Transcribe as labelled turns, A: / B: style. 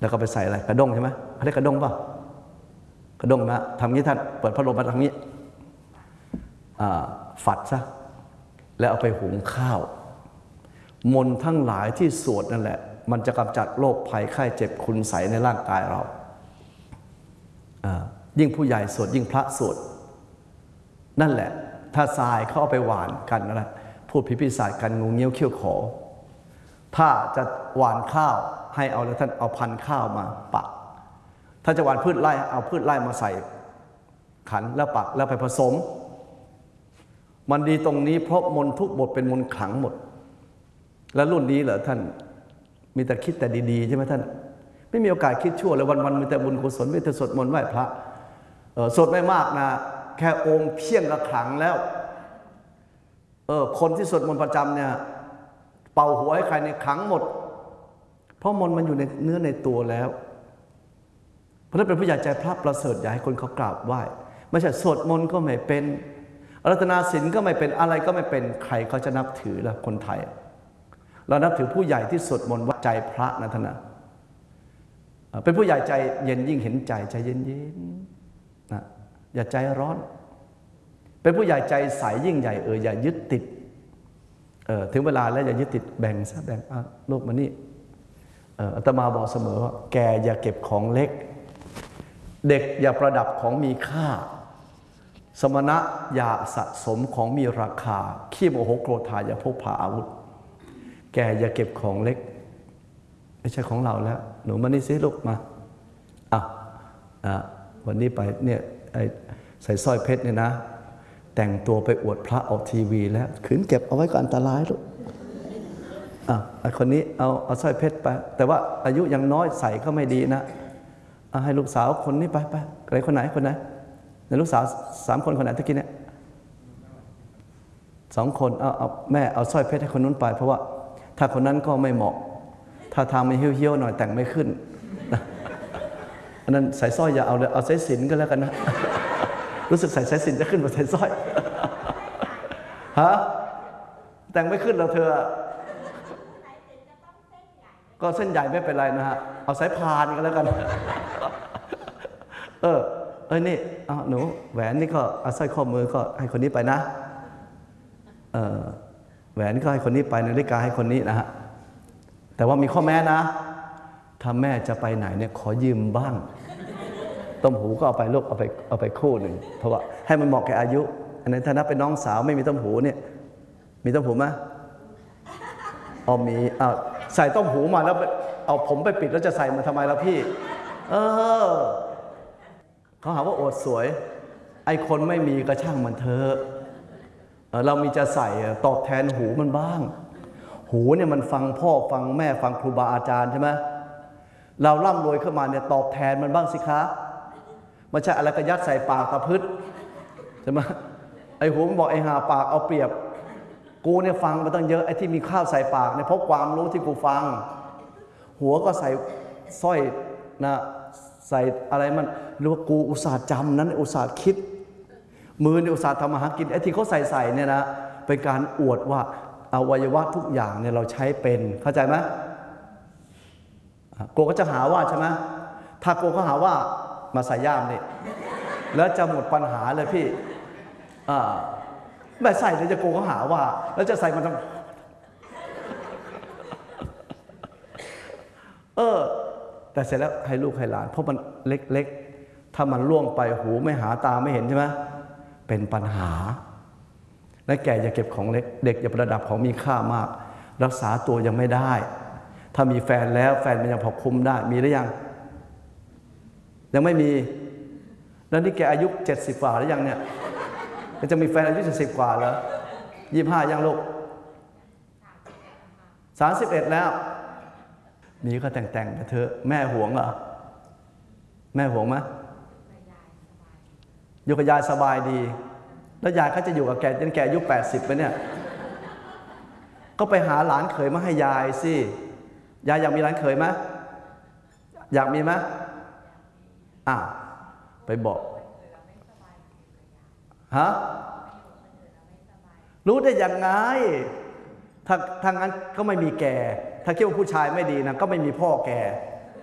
A: แล้วก็ไปใส่อะไรกระด้งใช่ไหมเขาเรียกกระด้งป่ะกระด้งนะทำงี้ท่านเปิดพัดลมมาทางนี้ฝัดซะแล้วเอาไปหุงข้าวมนต์ทั้งหลายที่สวดนั่นแหละมันจะกำจัดโรคภัยไข้เจ็บคุณไสในร่างกายเรายิ่งผู้ใหญ่สวดยิ่งพระสวดนั่นแหละถ้าทรายเขาเอาไปหวานกันนะพูดพิพิศาจกันงูเงี้ยวเขี้ยวขอถ้าจะหวานข้าวให้เอาแล้วท่านเอาพันธุ์ข้าวมาปักถ้าจะหวานพืชไร่เอาพืชไร่มาใส่ขันแล้วปักแล้วไปผสมมันดีตรงนี้เพราะมนต์ทุกบทเป็นมนต์ขลังหมดแล้วรุ่นนี้เหรอท่านมีแต่คิดแต่ดีๆใช่ไหมท่านไม่มีโอกาสคิดชั่วเลยวันๆมีแต่บุญกุศลมีแต่สวดมนต์ไหว้พระสวดไม่มากนะแค่องค์เพียงกระขลังแล้วคนที่สวดมนต์ประจำเนี่ยเป่าหัวให้ใครในขลังหมดเพราะมนต์มันอยู่ในเนื้อในตัวแล้วเพราะนั้นเป็นผู้ใหญ่ใจพระประเสริฐอยากให้คนเขากราบไหว้ไม่ใช่สวดมนต์ก็ไม่เป็นอาราธนาศีลก็ไม่เป็นอะไรก็ไม่เป็นใครเขาจะนับถือล่ะคนไทยเรานับถือผู้ใหญ่ที่สวดมนต์วัดใจพระนะท่านนะเป็นผู้ใหญ่ใจเย็นยิ่งเห็นใจใจเย็นๆนะอย่าใจร้อนเป็นผู้ใหญ่ใจใสยิ่งใหญ่อย่ายึดติดถึงเวลาแล้วอย่ายึดติดแบ่งซะแบ่งลูกมานี่อาตมาบอกเสมอว่าแกอย่าเก็บของเล็กเด็กอย่าประดับของมีค่าสมณะอย่าสะสมของมีราคาขี้โมโหโกรธาอย่าพกพาอาวุธแกอย่าเก็บของเล็กไม่ใช่ของเราแล้วหนูมานี่สิลูกมาวันนี้ไปเนี่ยใส่สร้อยเพชรเนี่ยนะแต่งตัวไปอวดพระออกทีวีแล้วขืนเก็บเอาไว้ก็อันตรายลูกไอ้คนนี้เอาสร้อยเพชรไปแต่ว่าอายุยังน้อยใส่ก็ไม่ดีนะให้ลูกสาวคนนี้ไปอะไรคนไหนในลูกสาว3 คนคนไหนตะกี้เนี่ย2 คนเอาแม่เอาสร้อยเพชรให้คนนู้นไปเพราะว่าถ้าคนนั้นก็ไม่เหมาะถ้าทางไม่เหี้ยวๆหน่อยแต่งไม่ขึ้นอันนั้นใส่สร้อยอย่าเอาเลยเอาสายสิญจน์ก็แล้วกันนะรู้สึกใส่สายสิญจน์จะขึ้นกว่าใส่สร้อยฮะแต่งไม่ขึ้นแล้วเธอก็เส้นใหญ่ไม่เป็นไรนะฮะเอาสายพานก็แล้วกันนี่หนูแหวนนี่ก็เอาสร้อยข้อมือก็ให้คนนี้ไปนะแหวนก็ให้คนนี้ไปนาฬิกาให้คนนี้นะฮะแต่ว่ามีข้อแม้นะถ้าแม่จะไปไหนเนี่ยขอยืมบ้างต้มหูก็เอาไปลูกเอาไปคู่หนึ่งเพราะว่าให้มันเหมาะแก่อายุอันนั้นถ้านับเป็นน้องสาวไม่มีต้มหูเนี่ยมีต้มหูไหมมีใส่ต้มหูมาแล้วเอาผมไปปิดแล้วจะใส่มาทำไมล่ะพี่เขาหาว่าอดสวยไอ้คนไม่มีก็ช่างมันเถอะเรามีจะใส่ตอบแทนหูมันบ้างหูเนี่ยมันฟังพ่อฟังแม่ฟังครูบาอาจารย์ใช่ไหมเราร่ำรวยขึ้นมาเนี่ยตอบแทนมันบ้างสิคะไม่ใช่อะไรก็ยัดใส่ปากตะพึดใช่ไหมไอ้หูมันบอกไอ้หาปากเอาเปรียบกูเนี่ยฟังมาตั้งเยอะไอ้ที่มีข้าวใส่ปากเนี่ยเพราะความรู้ที่กูฟังหัวก็ใส่สร้อยนะใส่อะไรมันหรือว่ากูอุตส่าห์จำนั้นอุตส่าห์คิดมือเนี่ยอุตส่าห์ทำมาหากินไอ้ที่เขาใส่เนี่ยนะเป็นการอวดว่าอวัยวะทุกอย่างเนี่ยเราใช้เป็นเข้าใจไหมโกก็จะหาว่าใช่ไหมถ้าโกเขาหาว่ามาใส่ย่ามนี่แล้วจะหมดปัญหาเลยพี่ไม่ใส่เลยจะโกเขาหาว่าแล้วจะใส่มันทำแต่เสร็จแล้วให้ลูกให้หลานเพราะมันเล็กๆถ้ามันล่วงไปหูไม่หาตาไม่เห็นใช่ไหมเป็นปัญหาและแกอย่าเก็บของเล็กเด็กอย่าประดับของมีค่ามากรักษาตัวยังไม่ได้ถ้ามีแฟนแล้วแฟนมันยังพอคุมได้มีหรือยังไม่มีแล้วนี่แกอายุ70 กว่าหรือยังเนี่ยจะมีแฟนอายุ70 กว่าเหรอ25ยังลูก31แล้วมีก็แต่งๆนะเธอแม่หวงเหรอแม่หวงไหมอยู่กับยายสบายดีแล้วยายเขาจะอยู่กับแกจนแกอายุ80ไปเนี่ยก็ไปหาหลานเขยมาให้ยายสิยายอยากมีหลานเขยไหมอยากมีไหมไปบอกฮะรู้ได้ยังไงถ้างั้นก็ไม่มีแกถ้าคิดว่าผู้ชายไม่ดีนะก็ไม่มีพ่อแก